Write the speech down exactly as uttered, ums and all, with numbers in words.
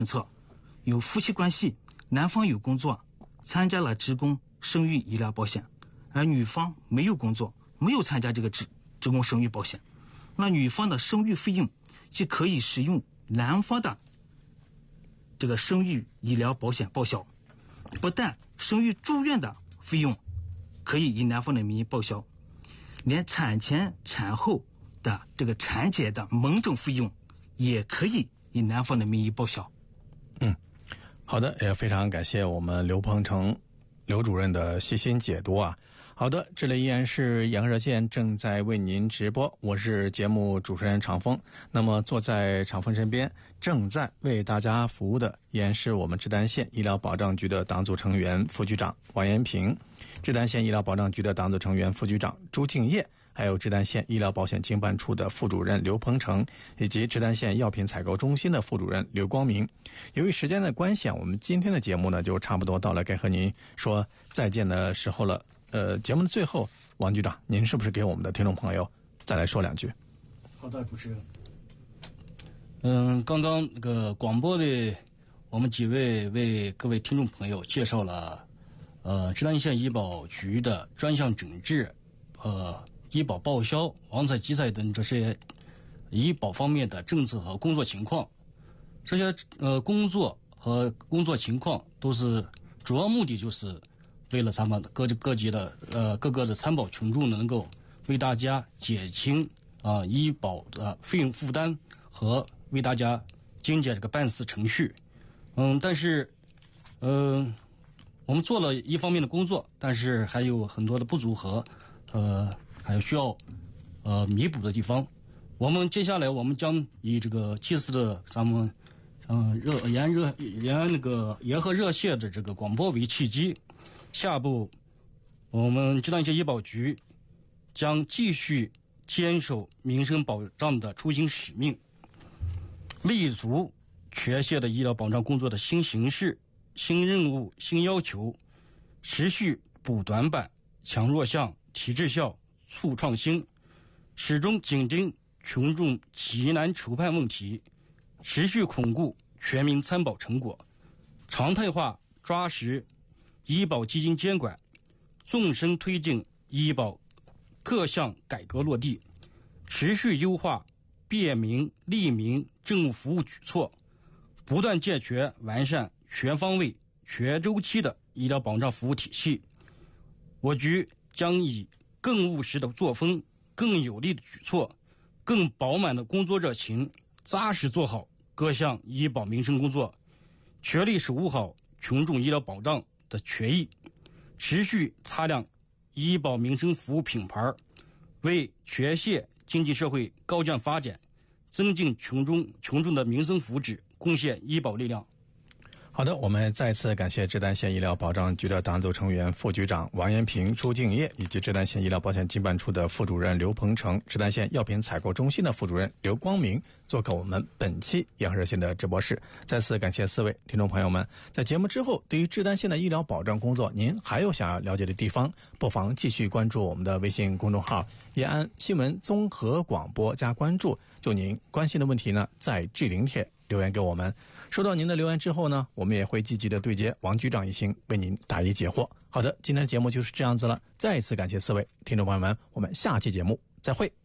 政策，有夫妻关系，男方有工作，参加了职工生育医疗保险，而女方没有工作，没有参加这个职职工生育保险，那女方的生育费用就可以使用男方的这个生育医疗保险报销。不但生育住院的费用可以以男方的名义报销，连产前产后的这个产检的门诊费用也可以以男方的名义报销。 嗯，好的，也非常感谢我们刘鹏程刘主任的细心解读啊。好的，这里依然是阳热线正在为您直播，我是节目主持人常峰。那么坐在常峰身边正在为大家服务的依然是我们志丹县医疗保障局的党组成员副局长王延平，志丹县医疗保障局的党组成员副局长朱敬业，还有志丹县医疗保险经办处的副主任刘鹏程，以及志丹县药品采购中心的副主任刘光明。由于时间的关系啊，我们今天的节目呢就差不多到了该和您说再见的时候了。呃，节目的最后，王局长，您是不是给我们的听众朋友再来说两句？ 好的，主持人。嗯，刚刚那个广播的，我们几位为各位听众朋友介绍了，呃，志丹县医保局的专项诊治、呃，医保报销、旺财集采等这些医保方面的政策和工作情况。这些呃工作和工作情况都是主要目的就是为了咱们各各级的呃各个的参保群众能够为大家减轻啊、呃、医保的费用负担和为大家精简这个办事程序。嗯，但是嗯、呃，我们做了一方面的工作，但是还有很多的不足和呃还有需要呃弥补的地方。我们接下来我们将以这个祭祀的咱们嗯热炎热炎那个炎和热线的这个广播为契机。下步，我们志丹县医保局将继续坚守民生保障的初心使命，立足全县的医疗保障工作的新形势、新任务、新要求，持续补短板、强弱项、提质效、促创新，始终紧盯群众急难愁盼问题，持续巩固全民参保成果，常态化抓实医保基金监管，纵深推进医保各项改革落地，持续优化便民利民政务服务举措，不断健全完善全方位全周期的医疗保障服务体系。我局将以更务实的作风、更有力的举措、更饱满的工作热情，扎实做好各项医保民生工作，全力守护好群众医疗保障的权益，持续擦亮医保民生服务品牌，为全县经济社会高质量发展、增进群众群众的民生福祉贡献医保力量。 好的，我们再次感谢志丹县医疗保障局的党组成员副局长王延平、朱敬业，以及志丹县医疗保险经办处的副主任刘鹏程、志丹县药品采购中心的副主任刘光明做客我们本期阳热线的直播室。再次感谢四位听众朋友们。在节目之后，对于志丹县的医疗保障工作，您还有想要了解的地方，不妨继续关注我们的微信公众号延安新闻综合广播加关注，就您关心的问题呢，在置顶帖留言给我们。收到您的留言之后呢，我们也会积极的对接王局长一行，为您答疑解惑。好的，今天的节目就是这样子了，再一次感谢四位听众朋友们，我们下期节目再会。